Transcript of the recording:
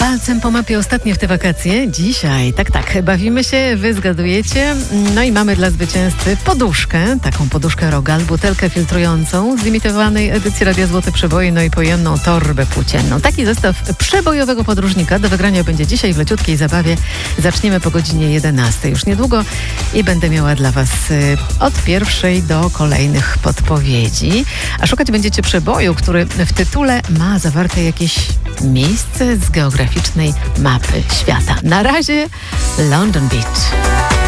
Walcem po mapie ostatnie w te wakacje. Dzisiaj, tak, bawimy się, wy zgadujecie. No i mamy dla zwycięzcy poduszkę, taką poduszkę Rogal, butelkę filtrującą z limitowanej edycji Radia Złote Przeboje, no i pojemną torbę płócienną. Taki zestaw przebojowego podróżnika do wygrania będzie dzisiaj w leciutkiej zabawie. Zaczniemy po godzinie 11 już niedługo i będę miała dla was od pierwszej do kolejnych podpowiedzi. A szukać będziecie przeboju, który w tytule ma zawarte jakieś miejsce z geograficznej mapy świata. Na razie London Beach.